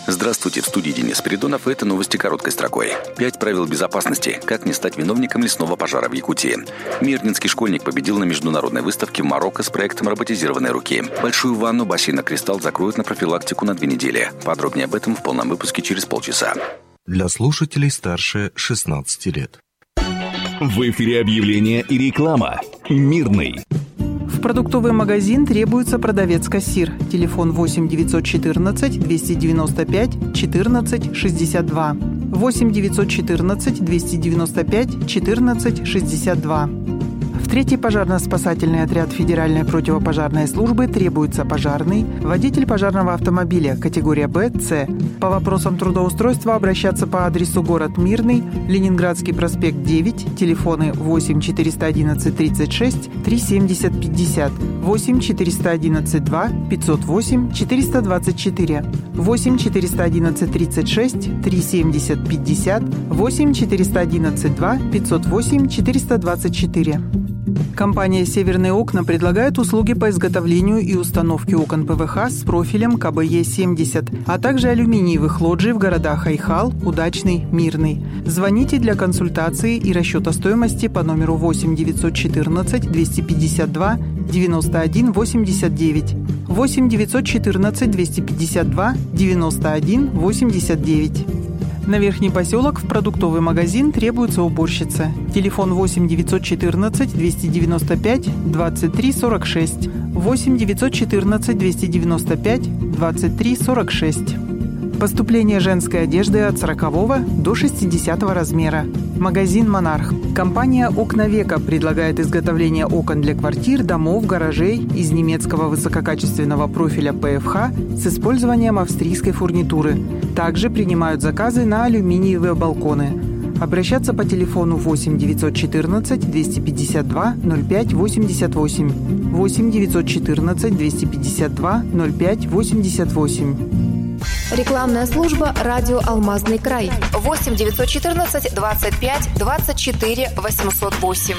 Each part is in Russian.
Здравствуйте, в студии Денис Спиридонов, и это новости короткой строкой. 5 правил безопасности. Как не стать виновником лесного пожара в Якутии. Мирнинский школьник победил на международной выставке в Марокко с проектом роботизированной руки. Большую ванну бассейна «Кристалл» закроют на профилактику на 2 недели. Подробнее об этом в полном выпуске через полчаса. Для слушателей старше 16 лет. В эфире объявление и реклама. Мирный. В продуктовый магазин требуется продавец-кассир. Телефон 8 914 295 14 62. 8 914 295 14 62. В 3-й пожарно-спасательный отряд Федеральной противопожарной службы требуется пожарный, водитель пожарного автомобиля категория Б, С. По вопросам трудоустройства обращаться по адресу город Мирный, Ленинградский проспект 9, телефоны 8 411 36 370 50, 8 411 2 508 424, 8 411 36 370 50, 8 411 2 508 424. Компания «Северные окна» предлагает услуги по изготовлению и установке окон ПВХ с профилем КБЕ-70, а также алюминиевых лоджий в городах Айхал, Удачный, Мирный. Звоните для консультации и расчета стоимости по номеру 8 914 252 91 89, 8 914 252 91 89. На Верхний поселок в продуктовый магазин требуется уборщица. Телефон 8 914 295 23 46. 8 914 295 23 46. Поступление женской одежды от 40 до 60 размера. Магазин «Монарх». Компания «Окна Века» предлагает изготовление окон для квартир, домов, гаражей из немецкого высококачественного профиля ПФХ с использованием австрийской фурнитуры. Также принимают заказы на алюминиевые балконы. Обращаться по телефону 8 914 252 05 88, 8 914 252 05 88. Рекламная служба «Радио Алмазный край». 8 914 25 24 808.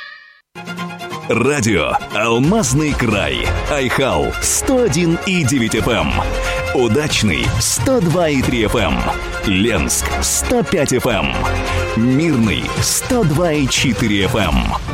Радио «Алмазный край». Айхал 101,9 FM. Удачный 102,3 FM. Ленск 105 FM. Мирный 102,4 FM.